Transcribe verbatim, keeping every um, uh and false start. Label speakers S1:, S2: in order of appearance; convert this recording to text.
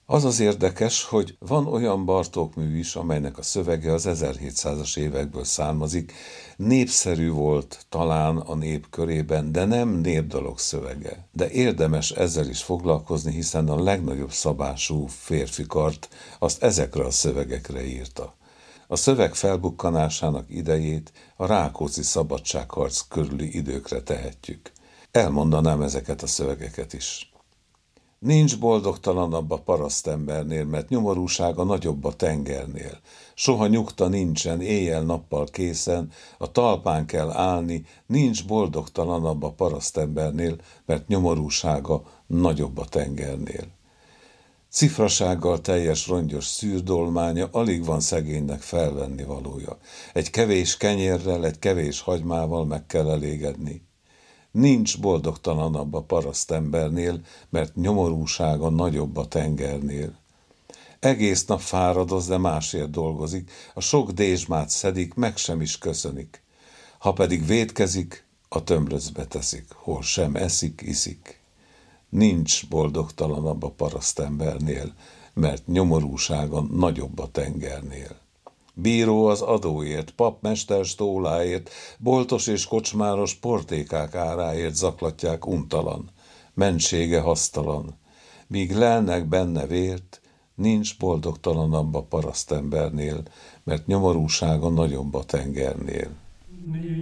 S1: Az az érdekes, hogy van olyan Bartók mű is, amelynek a szövege az ezerhétszázas évekből származik, népszerű volt talán a nép körében, de nem népdalok szövege. De érdemes ezzel is foglalkozni, hiszen a legnagyobb szabású férfikart azt ezekre a szövegekre írta. A szöveg felbukkanásának idejét a Rákóczi szabadságharc körüli időkre tehetjük. Elmondanám ezeket a szövegeket is. Nincs boldogtalanabb a parasztembernél, mert nyomorúsága nagyobb a tengernél. Soha nyugta nincsen, éjjel-nappal készen, a talpán kell állni, nincs boldogtalanabb a parasztembernél, mert nyomorúsága nagyobb a tengernél. Cifrasággal teljes rongyos szűrdolmánya, alig van szegénynek felvenni valója. Egy kevés kenyérrel, egy kevés hagymával meg kell elégedni. Nincs boldogtalanabb a parasztembernél, mert nyomorúsága nagyobb a tengernél. Egész nap fáradoz, de másért dolgozik, a sok dézsmát szedik, meg sem is köszönik. Ha pedig vétkezik, a tömlöcbe teszik, hol sem eszik, iszik. Nincs boldogtalanabb a parasztembernél, mert nyomorúsága nagyobb a tengernél. Bíró az adóért, papmester stóláért, boltos és kocsmáros portékák áráért zaklatják untalan, mentsége hasztalan. Míg lelnek benne vért, nincs boldogtalanabb a parasztembernél, mert nyomorúsága nagyobb a tengernél.